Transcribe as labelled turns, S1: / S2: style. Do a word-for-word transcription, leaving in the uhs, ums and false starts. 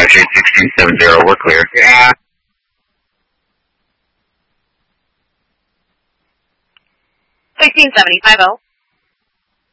S1: Negotiate sixteen seventy, we're clear.
S2: Yeah.
S3: sixteen seventy, five oh.